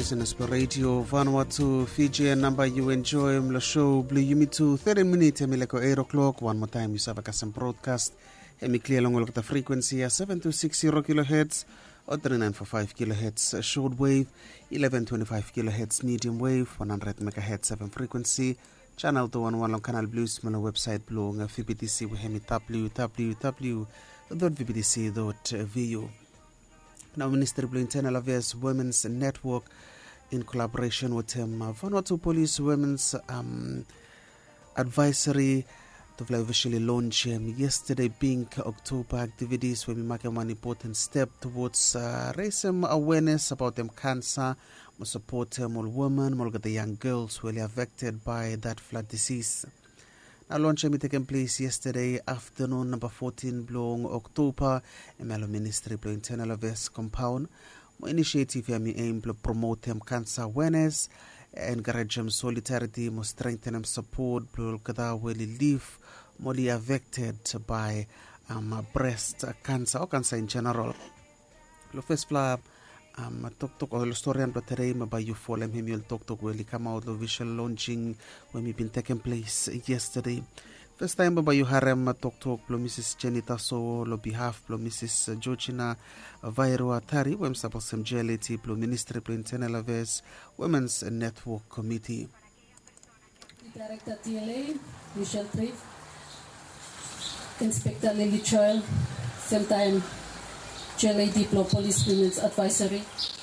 Listeners per radio Vanuatu, Fiji, and number you enjoy the show Blue Yumi to 30 minutes emileko 8 o'clock. One more time, you have a broadcast. Emi clear along with the frequency 7260 kilohertz or 3945 kilohertz shortwave, 1125 kilohertz medium wave, 100 megahertz 7 frequency. Channel 211 long Canal Blues, my website blue VBTC we have www.vbtc.vu. Now, Ministry of Internal Affairs Women's Network, in collaboration with Vanuatu Police Women's Advisory, to officially launch yesterday, being October activities, where we mark one important step towards raising awareness about cancer, support all women, all the young girls who are affected by that flood disease. Now, launch taken place yesterday afternoon, number 14, blong October, Melo Ministry of Internal Affairs compound. My initiative aim to promote cancer awareness, encourage solidarity, strengthen and support people that will live more affected by breast cancer or cancer in general. The first floor, tok or historian but today by you for him you'll tok will come out the visual launching when we've been taking place yesterday. First time by you harem tok plo Mrs. Jenita so lo behalf plo Mrs. Georgina Vairua Tari wem sapos MJLT plo Ministry plo Internal Affairs Women's Network Committee. Director TLA Michelle Triff, Inspector Lily Choil, same time JLAD Police Women's Advisory,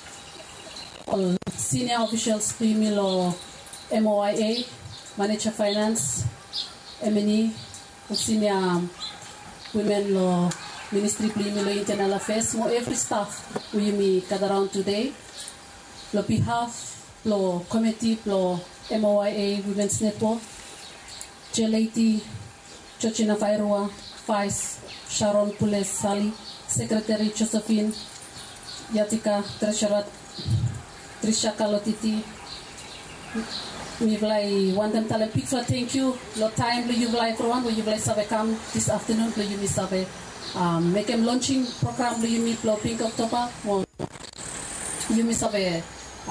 all senior officials, Primilo MOIA, Manager Finance, MNE, senior women law, Ministry Primilo Internal Affairs, more every staff we me gather around today. On behalf of committee, MOIA Women's Network, JLAD, Georgina Vairua, Vice Sharon Pules Sali, Secretary Josephine Yatika, Treasurer Trisha Kalotiti. We want them tell picture thank you. Lot time you like everyone you sabe come this afternoon you miss sabe make them launching program you meet Pink October you miss sabe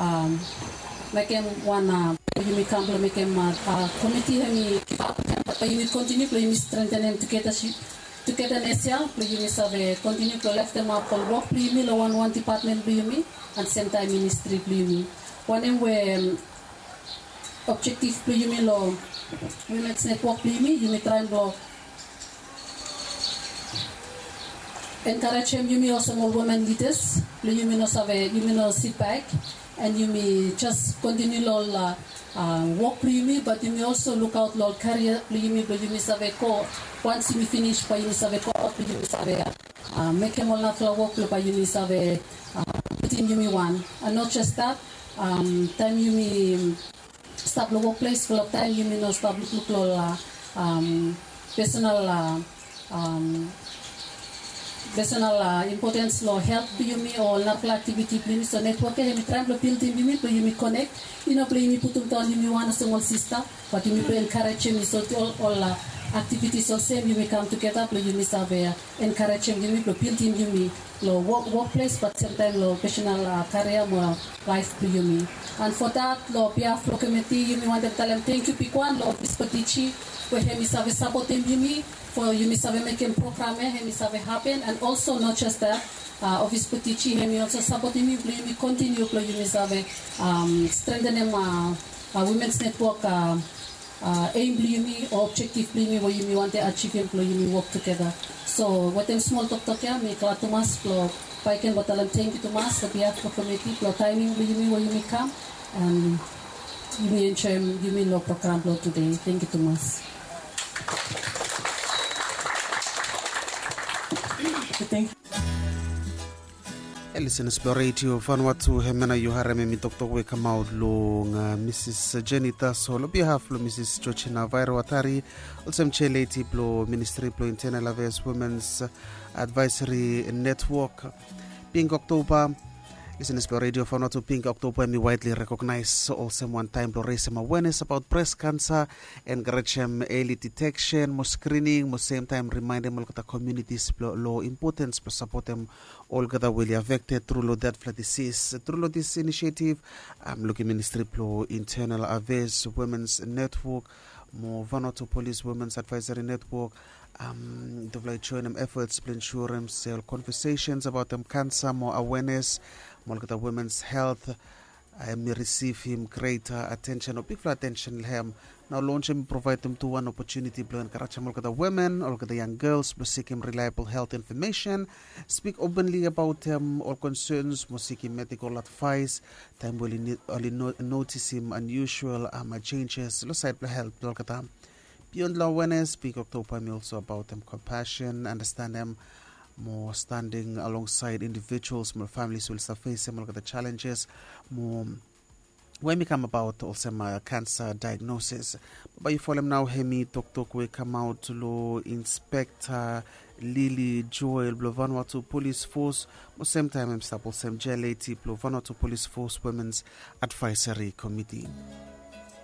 make them one you may come make them committee you continue you strengthen them together Nesia, you may continue to left them up for work, one department, and same time ministry, one where objective, law, women's network, you may try and encourage them, you may also more women leaders, you may not sit back, and you may just continue all work but you may also look out lol career you may save ko once you finish pa you save ko you may save make them all not work but you may save within you may one and not just that time you may stop the workplace full of time you may not stop look personal importance law help you me or local activity please so network you try to build you me connect you know play me put on you one small sister but you me encourage me so all activities so same you may come together play you me survey encourage you me to build you me law workplace but sometimes law personal career more life play you me and for that law behalf of committee you me want to tell them thank you Pikwan law Bispatici where he survey supporting you me for you miss making program he miss happen and also not just that office Patici he also supporting me continue you miss strengthen women's network aim me or objective me where you want to achieve me work together so what them small talk ya me glad to mas flow I can but thank you to mas the behalf of committee flow timing me where you come and you me enjoy you me law program today thank you to mas. Thank you. Listeners per radio Vanuatu hemena yuhareme mitoktok we come out long Mrs. Jenita so lo behalf of Mrs. Georgina Vairua Tari also MJLT plo Ministry plo Internal Affairs Women's Advisory Network being October Listeners to Radio Vanuatu Pink October me widely recognized also one time to raise some awareness about breast cancer and encourage early detection, more screening, more same time remind them of the community's law importance to support them all gather will affected through that flood disease. Through this initiative, I'm looking Ministry Pro Internal Affairs Women's Network, more Vanuatu Police Women's Advisory Network, develop join them efforts to ensure them conversations about them cancer, more awareness, more the women's health. I may receive him greater attention or big attention him. Now launch him, provide them to one opportunity to encourage the women or the young girls to seek him reliable health information, speak openly about all concerns, seek him medical advice, time will only notice him unusual changes, side health. Beyond the awareness, speak October also about them compassion, understand them more standing alongside individuals, more families will face some of the challenges, more when we come about also my cancer diagnosis. But you follow them now, Hemi Tok will come out to law Inspector Lily Joel Vanuatu Police Force, but same time I'm stable same JLAT Vanuatu Police Force Women's Advisory Committee.